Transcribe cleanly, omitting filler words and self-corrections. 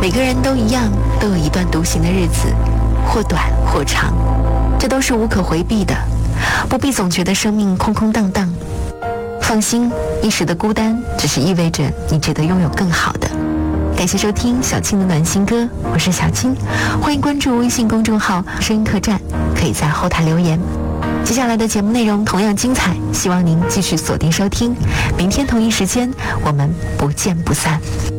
每个人都一样，都有一段独行的日子，或短或长，这都是无可回避的，不必总觉得生命空空荡荡。放心，一时的孤单只是意味着你值得拥有更好的。感谢收听小青的暖心歌，我是小青，欢迎关注微信公众号声音客栈，可以在后台留言。接下来的节目内容同样精彩，希望您继续锁定收听，明天同一时间我们不见不散。